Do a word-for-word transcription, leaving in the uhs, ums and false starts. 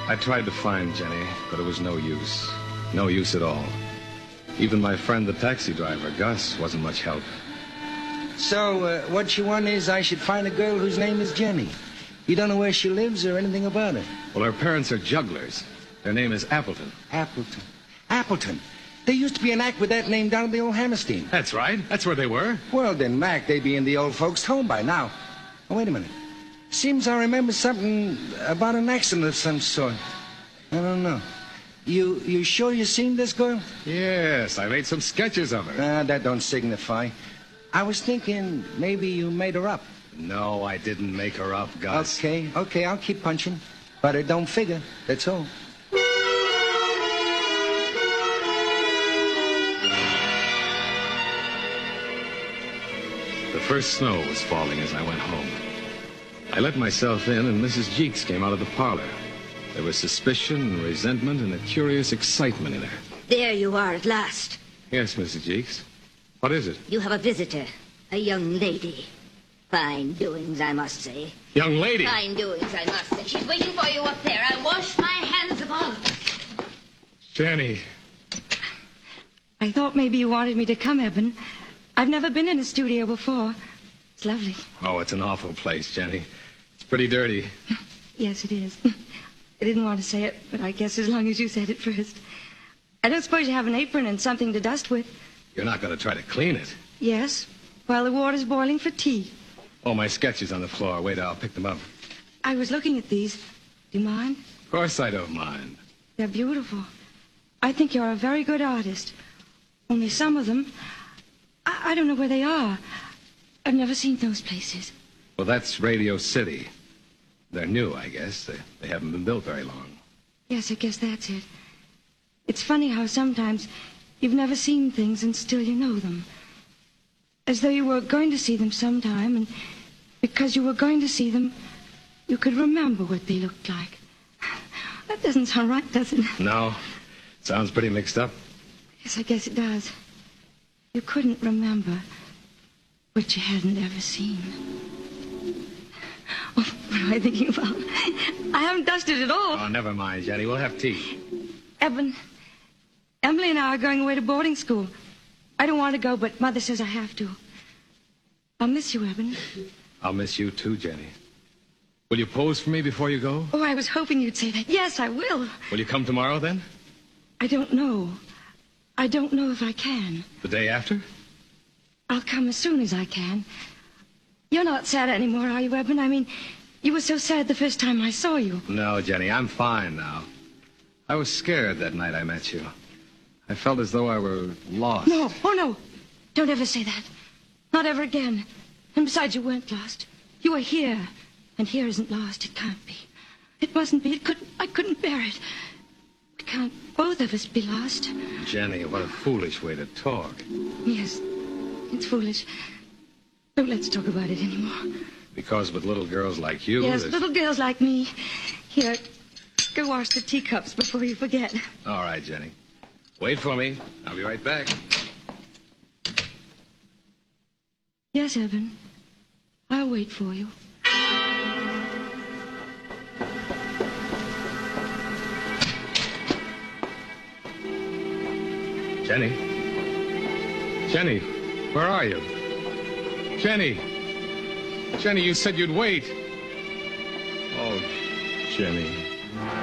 I tried to find Jenny, but it was no use. No use at all. Even my friend, the taxi driver, Gus, wasn't much help. So, uh, what you want is I should find a girl whose name is Jenny. You don't know where she lives or anything about her? Well, her parents are jugglers. Their name is Appleton. Appleton. Appleton. There used to be an act with that name down at the old Hammerstein. That's right. That's where they were. Well, then, Mac, they'd be in the old folks' home by now. Oh, wait a minute. Seems I remember something about an accident of some sort. I don't know. You you sure you seen this girl? Yes, I made some sketches of her. Ah, that don't signify. I was thinking maybe you made her up. No, I didn't make her up, Gus. Okay, okay, I'll keep punching. But it don't figure, that's all. The first snow was falling as I went home. I let myself in, and Missus Jeeks came out of the parlor. There was suspicion and resentment and a curious excitement in her. There you are at last. Yes, Missus Jeeks. What is it? You have a visitor, a young lady. Fine doings, I must say. Young lady? Fine doings, I must say. She's waiting for you up there. I wash my hands of all of it. Jenny. I thought maybe you wanted me to come, Eben. I've never been in a studio before. It's lovely. Oh, it's an awful place, Jenny. It's pretty dirty. Yes, it is. I didn't want to say it, but I guess as long as you said it first. I don't suppose you have an apron and something to dust with. You're not going to try to clean it. Yes, while the water's boiling for tea. Oh, my sketches on the floor. Wait, I'll pick them up. I was looking at these. Do you mind? Of course I don't mind. They're beautiful. I think you're a very good artist. Only some of them, I, I don't know where they are. I've never seen those places. Well, that's Radio City. They're new, I guess. They, they haven't been built very long. Yes, I guess that's it. It's funny how sometimes you've never seen things and still you know them. As though you were going to see them sometime, and because you were going to see them, you could remember what they looked like. That doesn't sound right, does it? No. Sounds pretty mixed up. Yes, I guess it does. You couldn't remember what you hadn't ever seen. Oh, what am I thinking about? I haven't dusted at all. Oh, never mind, Jenny. We'll have tea. Eben, Emily and I are going away to boarding school. I don't want to go, but Mother says I have to. I'll miss you, Eben. I'll miss you too, Jenny. Will you pose for me before you go? Oh, I was hoping you'd say that. Yes, I will. Will you come tomorrow, then? I don't know. I don't know if I can. The day after? I'll come as soon as I can. You're not sad anymore, are you, Eben? I mean, you were so sad the first time I saw you. No, Jenny, I'm fine now. I was scared that night I met you. I felt as though I were lost. No, oh no. Don't ever say that. Not ever again. And besides, you weren't lost. You were here. And here isn't lost. It can't be. It mustn't be. It couldn't. I couldn't bear it. We can't both of us be lost. Jenny, what a foolish way to talk. Yes, it's foolish. Don't let's talk about it anymore. Because with little girls like you... Yes, there's... little girls like me. Here, go wash the teacups before you forget. All right, Jenny. Wait for me. I'll be right back. Yes, Eben. I'll wait for you. Jenny? Jenny, where are you? Jenny! Jenny, you said you'd wait. Oh, Jenny.